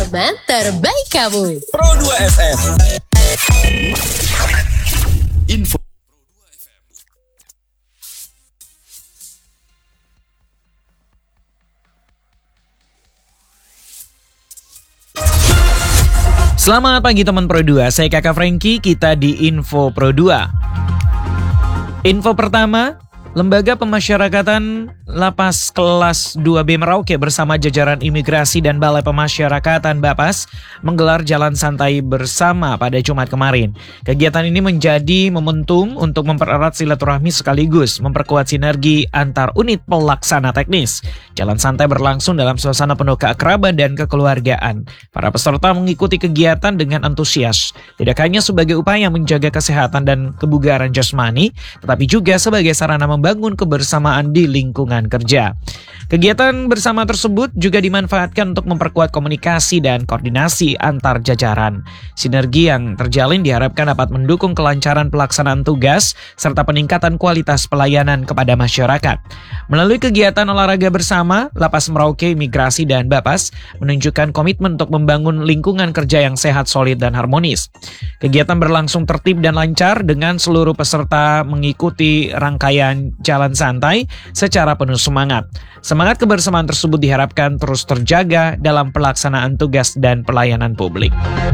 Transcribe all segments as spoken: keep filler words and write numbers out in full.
Teman terbaik kamu. Pro dua F M. Info. Selamat pagi teman Pro dua, saya Kakak Franky, kita di Info Pro dua. Info pertama, Lembaga Pemasyarakatan Lapas Kelas dua B Merauke bersama jajaran imigrasi dan Balai Pemasyarakatan Bapas menggelar jalan santai bersama pada Jumat kemarin. Kegiatan ini menjadi momentum untuk mempererat silaturahmi sekaligus memperkuat sinergi antar unit pelaksana teknis. Jalan santai berlangsung dalam suasana penuh keakraban dan kekeluargaan. Para peserta mengikuti kegiatan dengan antusias, tidak hanya sebagai upaya menjaga kesehatan dan kebugaran jasmani, tetapi juga sebagai sarana membangun kebersamaan di lingkungan kerja. Kegiatan bersama tersebut juga dimanfaatkan untuk memperkuat komunikasi dan koordinasi antar jajaran. Sinergi yang terjalin diharapkan dapat mendukung kelancaran pelaksanaan tugas serta peningkatan kualitas pelayanan kepada masyarakat. Melalui kegiatan olahraga bersama, Lapas Merauke Imigrasi dan Bapas menunjukkan komitmen untuk membangun lingkungan kerja yang sehat, solid, dan harmonis. Kegiatan berlangsung tertib dan lancar dengan seluruh peserta mengikuti rangkaian jalan santai secara penuh semangat. Semangat kebersamaan tersebut diharapkan terus terjaga dalam pelaksanaan tugas dan pelayanan publik.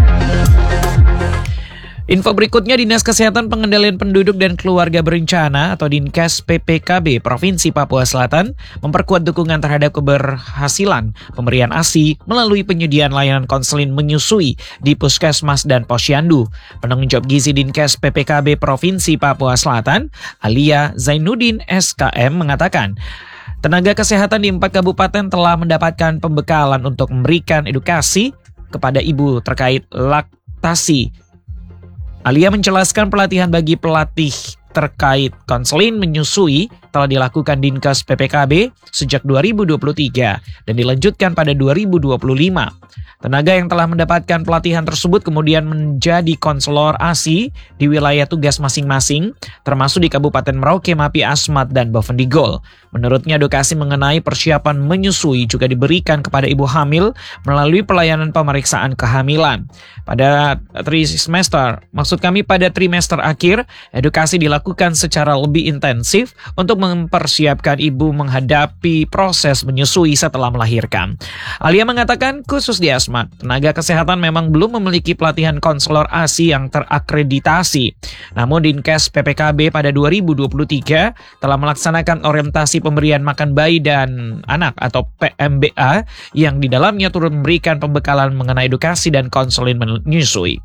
Info berikutnya, Dinas Kesehatan Pengendalian Penduduk dan Keluarga Berencana atau Dinkes P P K B Provinsi Papua Selatan memperkuat dukungan terhadap keberhasilan pemberian A S I melalui penyediaan layanan konseling menyusui di Puskesmas dan Posyandu. Penanggung jawab gizi Dinkes P P K B Provinsi Papua Selatan, Alia Zainuddin S K M mengatakan, tenaga kesehatan di empat kabupaten telah mendapatkan pembekalan untuk memberikan edukasi kepada ibu terkait laktasi. Alia menjelaskan pelatihan bagi pelatih terkait konseling menyusui telah dilakukan Dinkes P P K B sejak dua ribu dua puluh tiga dan dilanjutkan pada dua ribu dua puluh lima. Tenaga yang telah mendapatkan pelatihan tersebut kemudian menjadi konselor A S I di wilayah tugas masing-masing, termasuk di Kabupaten Merauke, Mapi, Asmat, dan Bovendigol. Menurutnya, edukasi mengenai persiapan menyusui juga diberikan kepada ibu hamil melalui pelayanan pemeriksaan kehamilan. Pada trimester, maksud kami pada trimester akhir, edukasi dilakukan secara lebih intensif untuk mempersiapkan ibu menghadapi proses menyusui setelah melahirkan. Alia mengatakan khusus di Asmat, tenaga kesehatan memang belum memiliki pelatihan konselor A S I yang terakreditasi. Namun Dinkes P P K B pada dua ribu dua puluh tiga telah melaksanakan orientasi pemberian makan bayi dan anak atau P M B A yang di dalamnya turut memberikan pembekalan mengenai edukasi dan konseling menyusui.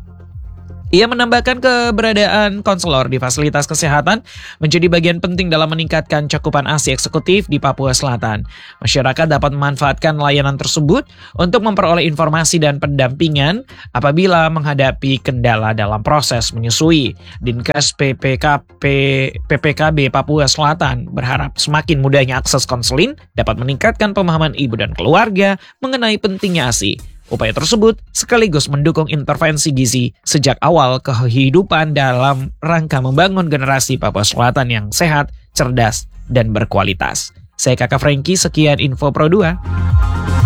Ia menambahkan keberadaan konselor di fasilitas kesehatan menjadi bagian penting dalam meningkatkan cakupan A S I eksekutif di Papua Selatan. Masyarakat dapat memanfaatkan layanan tersebut untuk memperoleh informasi dan pendampingan apabila menghadapi kendala dalam proses menyusui. Dinkes P P K B P P K B Papua Selatan berharap semakin mudahnya akses konseling dapat meningkatkan pemahaman ibu dan keluarga mengenai pentingnya A S I. Upaya tersebut sekaligus mendukung intervensi gizi sejak awal kehidupan dalam rangka membangun generasi Papua Selatan yang sehat, cerdas, dan berkualitas. Saya Kakak Franky, sekian Info Pro dua.